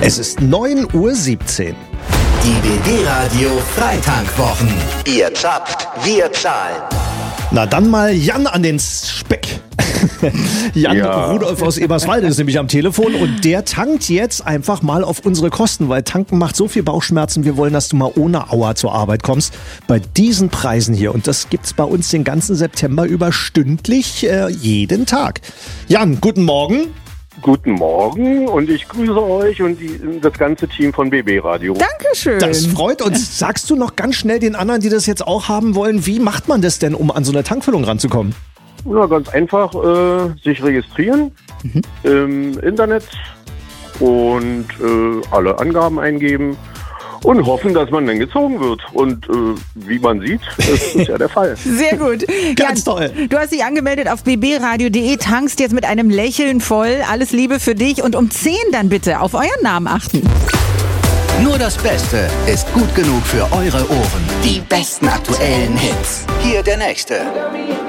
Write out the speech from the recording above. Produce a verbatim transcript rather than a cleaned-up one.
Es ist neun Uhr siebzehn. Die B B-Radio Freitankwwochen. Ihr zapft, wir zahlen. Na dann mal Jan an den Speck. Jan Ja. Rudolf aus Eberswalde ist nämlich am Telefon und der tankt jetzt einfach mal auf unsere Kosten, weil tanken macht so viel Bauchschmerzen. Wir wollen, dass du mal ohne Aua zur Arbeit kommst. Bei diesen Preisen hier. Und das gibt's bei uns den ganzen September über stündlich äh, jeden Tag. Jan, guten Morgen. Guten Morgen und ich grüße euch und die, das ganze Team von B B-Radio. Dankeschön. Das freut uns. Sagst du noch ganz schnell den anderen, die das jetzt auch haben wollen, wie macht man das denn, um an so eine Tankfüllung ranzukommen? Ja, ganz einfach, äh, sich registrieren Mhm. im Internet und äh, alle Angaben eingeben und hoffen, dass man dann gezogen wird. Und äh, wie man sieht, das ist ja der Fall. Sehr gut. Ganz toll. Du hast dich angemeldet auf b b radio punkt de, tankst jetzt mit einem Lächeln voll. Alles Liebe für dich und um zehn dann bitte auf euren Namen achten. Nur das Beste ist gut genug für eure Ohren. Die besten aktuellen Hits. Hier der nächste.